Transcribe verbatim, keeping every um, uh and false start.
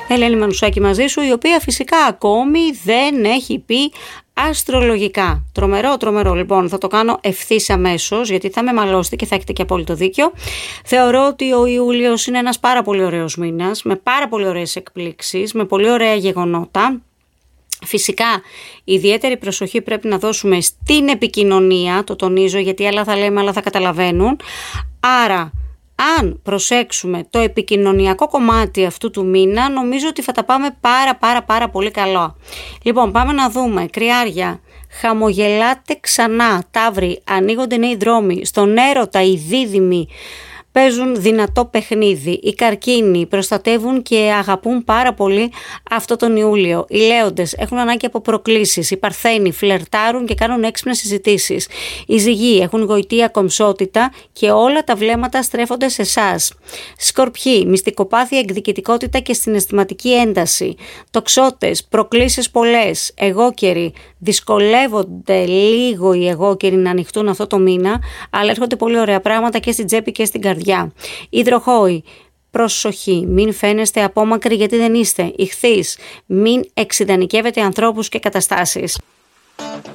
Ελένη Μανουσάκη μαζί σου, η οποία φυσικά ακόμη δεν έχει πει αστρολογικά. Τρομερό, τρομερό. Λοιπόν, θα το κάνω ευθύς αμέσως, γιατί θα με μαλώσετε και θα έχετε και απόλυτο δίκιο. Θεωρώ ότι ο Ιούλιος είναι ένας πάρα πολύ ωραίος μήνας, με πάρα πολύ ωραίες εκπλήξεις, με πολύ ωραία γεγονότα. Φυσικά, ιδιαίτερη προσοχή πρέπει να δώσουμε στην επικοινωνία, το τονίζω, γιατί άλλα θα λέμε, άλλα θα καταλαβαίνουν. Άρα, αν προσέξουμε το επικοινωνιακό κομμάτι αυτού του μήνα, νομίζω ότι θα τα πάμε πάρα πάρα πάρα πολύ καλό. Λοιπόν, πάμε να δούμε. Κρυάρια, χαμογελάτε ξανά. Ταύροι, ανοίγονται νέοι δρόμοι. Στον έρωτα οι δίδυμοι παίζουν δυνατό παιχνίδι. Οι καρκίνοι προστατεύουν και αγαπούν πάρα πολύ αυτό τον Ιούλιο. Οι λέοντες έχουν ανάγκη από προκλήσεις. Οι παρθένοι φλερτάρουν και κάνουν έξυπνες συζητήσεις. Οι ζυγοί έχουν γοητεία κομψότητα και όλα τα βλέμματα στρέφονται σε εσάς. Σκορπιοί, μυστικοπάθεια, εκδικητικότητα και συναισθηματική ένταση. Τοξότες, προκλήσεις πολλές. Εγώκεροι, δυσκολεύονται λίγο οι εγώκεροι να ανοιχτούν αυτό το μήνα, αλλά έρχονται πολύ ωραία πράγματα και στην τσέπη και στην καρδιά. Υδροχόοι, προσοχή, μην φαίνεστε απόμακροι γιατί δεν είστε. Ιχθύς, μην εξιδανικεύετε ανθρώπους και καταστάσεις.